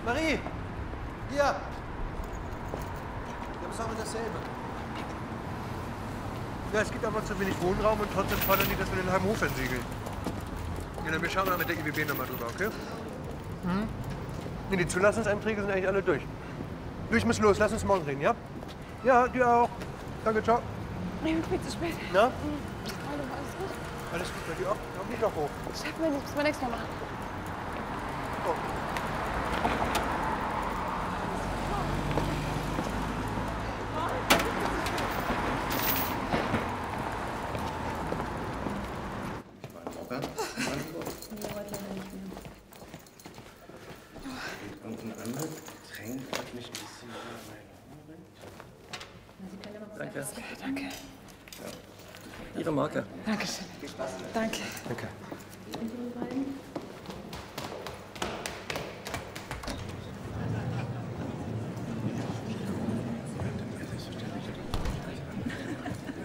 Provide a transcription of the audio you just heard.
Marie! Hier! Ja, das ist aber dasselbe. Ja, es gibt aber zu wenig Wohnraum und trotzdem fordern die, dass wir den halben Hof entsiegeln. Ja, dann wir schauen mal mit der IWB nochmal drüber, okay? Mhm. Nee, die Zulassungsanträge sind eigentlich alle durch. Du, ich muss los. Lass uns morgen reden, ja? Ja, dir auch. Danke, ciao. Ich bin viel zu spät. Na? Hallo, alles gut? Alles gut bei dir auch? Komm nicht noch hoch. Schaffen wir nicht, bis wir nächstes Mal machen. Oh. Und ein anderes Getränk hat mich ein bisschen... Danke. Danke. Ihre Marke. Dankeschön. Danke. Danke.